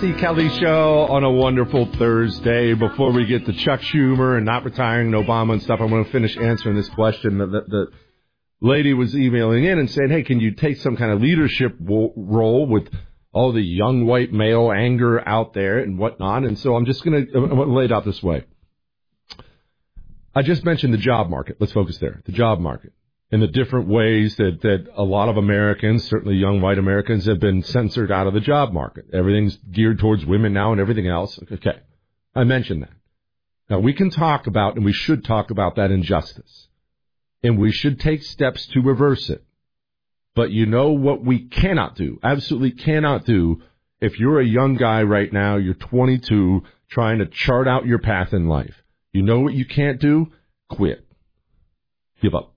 Jesse Kelly Show on a wonderful Thursday. Before we get to Chuck Schumer and not retiring and Obama and stuff, I'm going to finish answering this question. The lady was emailing in and saying, hey, can you take some kind of leadership role with all the young white male anger out there and whatnot? And so I'm going to lay it out this way. I just mentioned the job market. Let's focus there. The job market. And the different ways that a lot of Americans, certainly young white Americans, have been censored out of the job market. Everything's geared towards women now and everything else. Okay, I mentioned that. Now, we can talk about, and we should talk about that injustice. And we should take steps to reverse it. But you know what we cannot do, absolutely cannot do, if you're a young guy right now, you're 22, trying to chart out your path in life. You know what you can't do? Quit. Give up.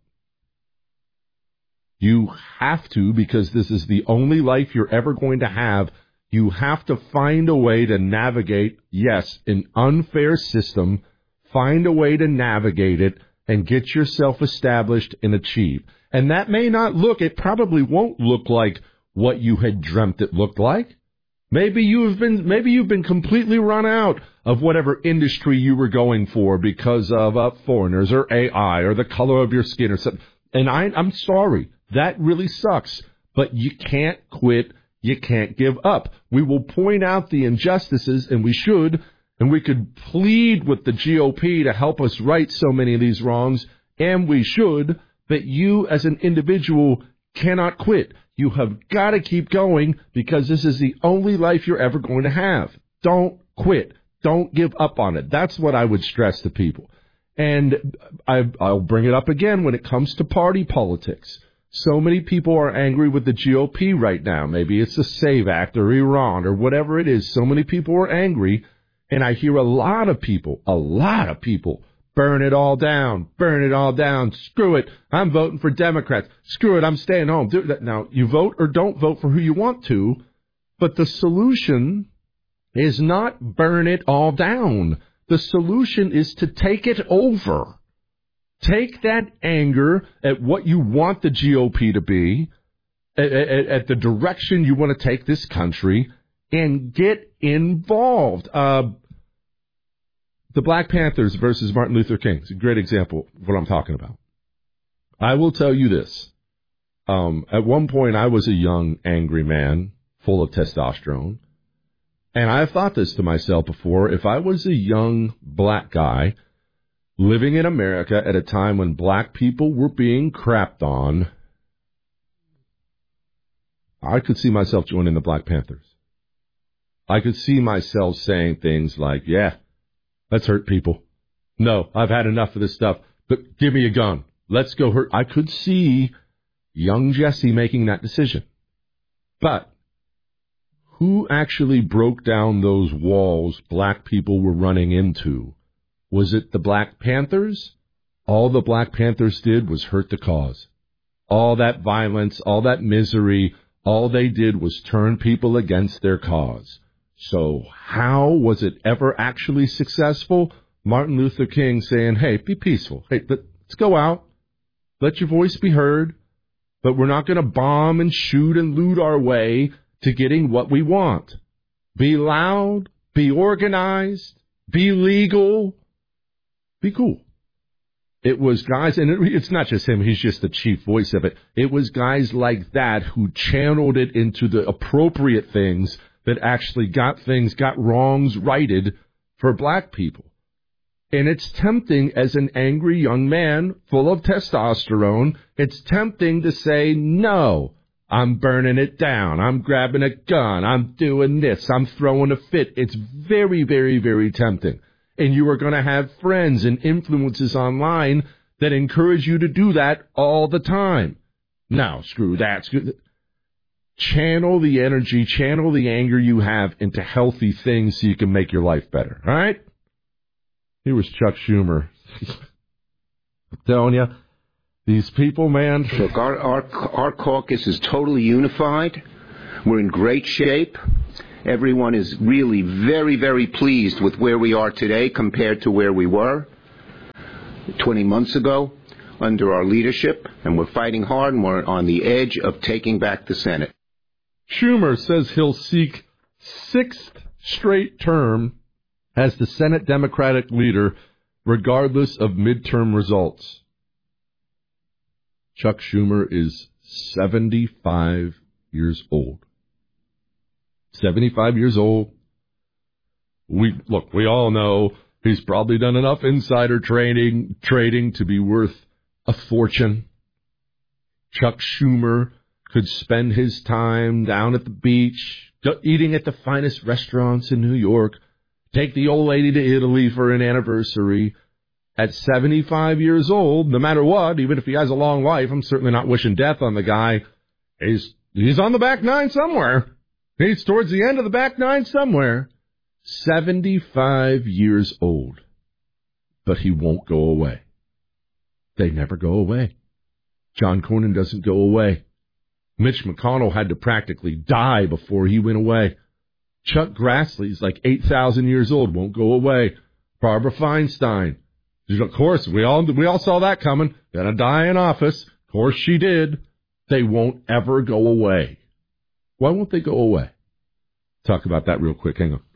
You have to, because this is the only life you're ever going to have. You have to find a way to navigate, yes, an unfair system, find a way to navigate it and get yourself established and achieve. And that may not look, it probably won't look like what you had dreamt it looked like. Maybe you've been completely run out of whatever industry you were going for because of foreigners or AI or the color of your skin or something. And I'm sorry. That really sucks, but you can't quit. You can't give up. We will point out the injustices, and we should, and we could plead with the GOP to help us right so many of these wrongs, and we should, but you as an individual cannot quit. You have got to keep going because this is the only life you're ever going to have. Don't quit. Don't give up on it. That's what I would stress to people. And I'll bring it up again when it comes to party politics. So many people are angry with the GOP right now. Maybe it's the SAVE Act or Iran or whatever it is. So many people are angry. And I hear a lot of people, burn it all down, screw it, I'm voting for Democrats, screw it, I'm staying home. Now, you vote or don't vote for who you want to, but the solution is not burn it all down. The solution is to take it over. Take that anger at what you want the GOP to be, at the direction you want to take this country, and get involved. The Black Panthers versus Martin Luther King is a great example of what I'm talking about. I will tell you this. At one point, I was a young, angry man, full of testosterone. And I've thought this to myself before. If I was a young black guy living in America at a time when black people were being crapped on, I could see myself joining the Black Panthers. I could see myself saying things like, yeah, let's hurt people. No, I've had enough of this stuff. But give me a gun. Let's go hurt. I could see young Jesse making that decision. But who actually broke down those walls black people were running into? Was it the Black Panthers? All the Black Panthers did was hurt the cause. All that violence, all that misery, all they did was turn people against their cause. So how was it ever actually successful? Martin Luther King saying, hey, be peaceful. Hey, let's go out. Let your voice be heard. But we're not going to bomb and shoot and loot our way to getting what we want. Be loud. Be organized. Be legal. Be cool. It was guys, and it's not just him, he's just the chief voice of it. It was guys like that who channeled it into the appropriate things that actually got wrongs righted for black people. And it's tempting as an angry young man full of testosterone, it's tempting to say, no, I'm burning it down. I'm grabbing a gun. I'm doing this. I'm throwing a fit. It's very, very, very tempting. And you are going to have friends and influences online that encourage you to do that all the time. No, screw that. Channel the energy, channel the anger you have into healthy things so you can make your life better. All right? Here was Chuck Schumer. I'm telling you, these people, man. Look, our caucus is totally unified. We're in great shape. Everyone is really very, very pleased with where we are today compared to where we were 20 months ago under our leadership, and we're fighting hard, and we're on the edge of taking back the Senate. Schumer says he'll seek 6th straight term as the Senate Democratic leader, regardless of midterm results. Chuck Schumer is 75 years old. 75 years old. We all know he's probably done enough insider trading to be worth a fortune. Chuck Schumer could spend his time down at the beach, eating at the finest restaurants in New York, take the old lady to Italy for an anniversary. At 75 years old, no matter what, even if he has a long life, I'm certainly not wishing death on the guy. He's on the back nine somewhere. He's towards the end of the back nine somewhere. 75 years old. But he won't go away. They never go away. John Cornyn doesn't go away. Mitch McConnell had to practically die before he went away. Chuck Grassley's like 8,000 years old, won't go away. Barbara Feinstein. Of course, we all saw that coming. Gonna die in office. Of course she did. They won't ever go away. Why won't they go away? Talk about that real quick. Hang on.